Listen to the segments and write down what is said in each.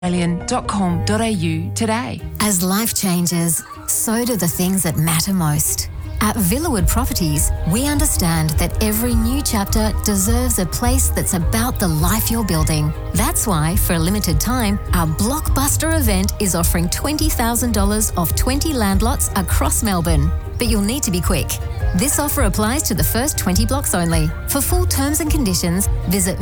Australian.com.au today. As life changes, so do the things that matter most. At Villawood Properties, we understand that every new chapter deserves a place that's about the life you're building. That's why, for a limited time, our blockbuster event is offering $20,000 off 20 land lots across Melbourne. But you'll need to be quick. This offer applies to the first 20 blocks only. For full terms and conditions, visit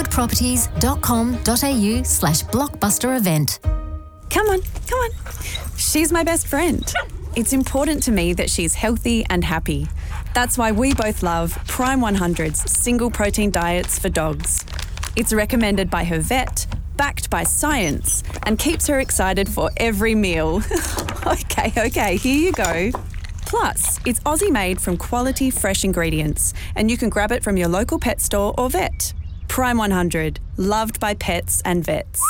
villawoodproperties.com.au/blockbuster event. Come on. She's my best friend. It's important to me that she's healthy and happy. That's why we both love Prime 100's single protein diets for dogs. It's recommended by her vet, backed by science, and keeps her excited for every meal. Okay, here you go. Plus, it's Aussie made from quality fresh ingredients, and you can grab it from your local pet store or vet. Prime 100, loved by pets and vets.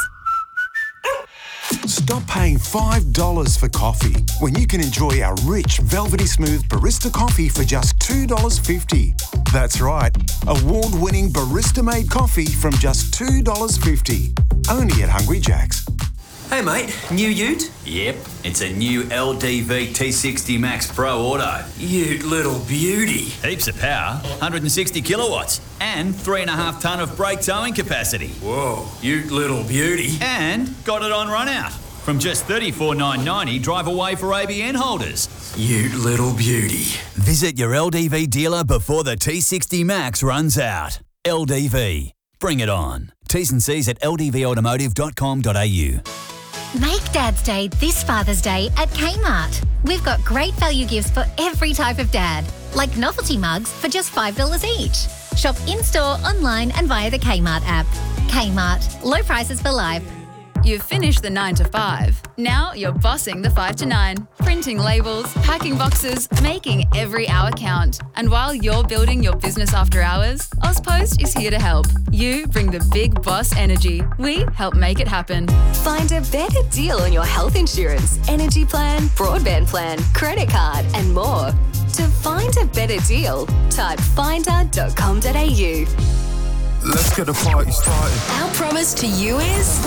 Stop paying $5 for coffee when you can enjoy our rich, velvety smooth barista coffee for just $2.50. That's right, award-winning barista-made coffee from just $2.50. Only at Hungry Jack's. Hey mate, new ute? Yep, it's a new LDV T60 Max Pro Auto. Ute little beauty. Heaps of power, 160 kilowatts, and 3.5 tonne of brake towing capacity. Whoa, ute little beauty. And got it on run out. From just $34,990 drive away for ABN holders. Ute little beauty. Visit your LDV dealer before the T60 Max runs out. LDV. Bring it on. T's and C's at ldvautomotive.com.au. Make Dad's Day this Father's Day at Kmart. We've got great value gifts for every type of dad, like novelty mugs for just $5 each. Shop in-store, online and via the Kmart app. Kmart. Low prices for life. You've finished the 9 to 5. Now you're bossing the 5 to 9. Printing labels, packing boxes, making every hour count. And while you're building your business after hours, AusPost is here to help. You bring the big boss energy. We help make it happen. Find a better deal on your health insurance, energy plan, broadband plan, credit card, and more. To find a better deal, type finder.com.au. Let's get the party started. Our promise to you is